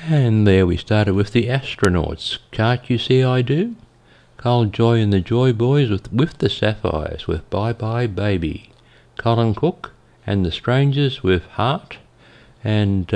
And there we started with the Astronauts. Can't You See I Do? Cold Joy and the Joy Boys with the Sapphires with Bye Bye Baby. Colin Cook and the Strangers with Heart. And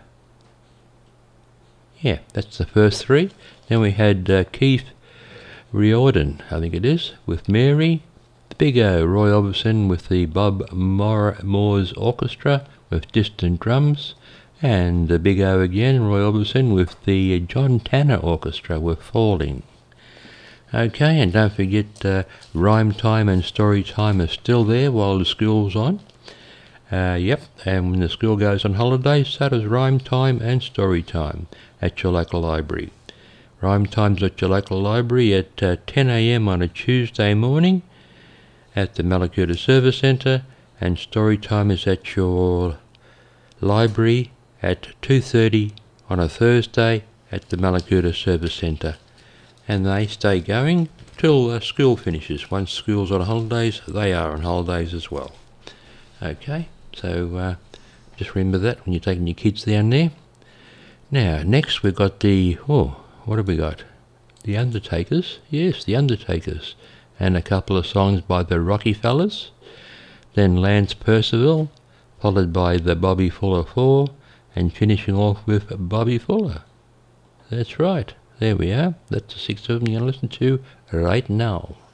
yeah, that's the first three. Then we had Keith Riordan, I think it is, with Mary. The Big O, Roy Orbison with the Bob Moore's Orchestra with Distant Drums. And the Big O again, Roy Orbison with the John Tanner Orchestra with Falling. Okay, and don't forget Rhyme Time and Story Time are still there while the school's on. Yep, and when the school goes on holiday, so does Rhyme Time and Story Time at your local library. Rhyme Time's at your local library at 10 a.m. on a Tuesday morning at the Mallacoota Service Centre, and Story Time is at your library at 2:30 on a Thursday at the Mallacoota Service Centre. And they stay going till school finishes. Once school's on holidays, they are on holidays as well. Okay, so just remember that when you're taking your kids down there. Now, next we've got what have we got? The Undertakers. Yes, the Undertakers. And a couple of songs by the Rocky Fellas. Then Lance Percival, followed by the Bobby Fuller Four, and finishing off with Bobby Fuller. That's right. There we are. That's the six of them you're going to listen to right now.